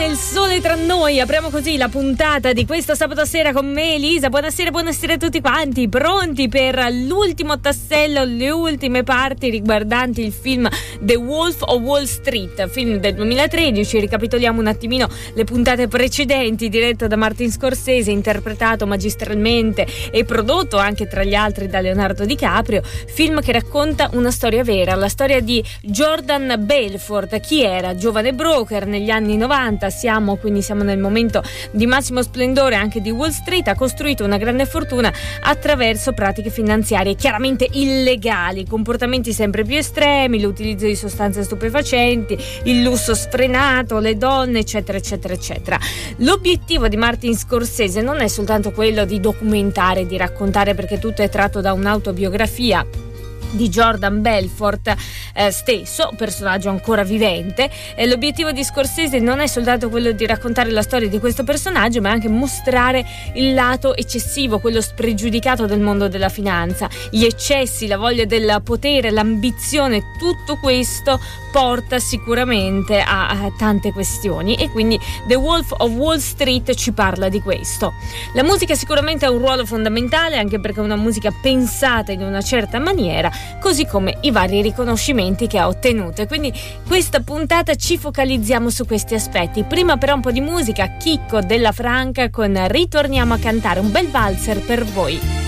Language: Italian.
nel sole tra noi. Apriamo così la puntata di questo sabato sera con me, Elisa. Buonasera a tutti quanti. Pronti per l'ultimo tassello, le ultime parti riguardanti il film The Wolf of Wall Street, film del 2013. Ricapitoliamo un attimino le puntate precedenti, diretto da Martin Scorsese, interpretato magistralmente e prodotto anche tra gli altri da Leonardo DiCaprio. Film che racconta una storia vera, la storia di Jordan Belfort. Chi era? Giovane broker negli anni 90, siamo nel momento di massimo splendore anche di Wall Street. Ha costruito una grande fortuna attraverso pratiche finanziarie chiaramente illegali, comportamenti sempre più estremi, l'utilizzo di sostanze stupefacenti, il lusso sfrenato, le donne, eccetera eccetera eccetera. L'obiettivo di Martin Scorsese non è soltanto quello di documentare, di raccontare, perché tutto è tratto da un'autobiografia di Jordan Belfort stesso, personaggio ancora vivente. L'obiettivo di Scorsese non è soltanto quello di raccontare la storia di questo personaggio, ma anche mostrare il lato eccessivo, quello spregiudicato del mondo della finanza, gli eccessi, la voglia del potere, l'ambizione. Tutto questo porta sicuramente a tante questioni, e quindi The Wolf of Wall Street ci parla di questo. La musica sicuramente ha un ruolo fondamentale, anche perché è una musica pensata in una certa maniera, così come i vari riconoscimenti che ha ottenuto. E quindi questa puntata ci focalizziamo su questi aspetti. Prima però un po' di musica, Chicco Della Franca con Ritorniamo a cantare, un bel valzer per voi.